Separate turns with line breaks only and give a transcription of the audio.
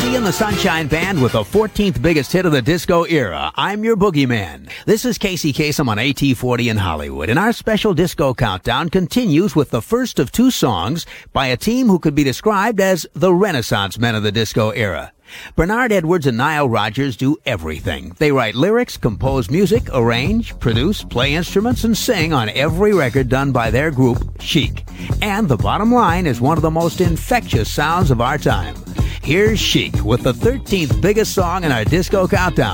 Billy and the Sunshine Band with the 14th biggest hit of the disco era, I'm Your Boogeyman. This is Casey Kasem on AT40 in Hollywood, and our special disco countdown continues with the first of two songs by a team who could be described as the Renaissance men of the disco era. Bernard Edwards and Nile Rodgers do everything. They write lyrics, compose music, arrange, produce, play instruments, and sing on every record done by their group, Chic. And the bottom line is one of the most infectious sounds of our time. Here's Chic with the 13th biggest song in our disco countdown.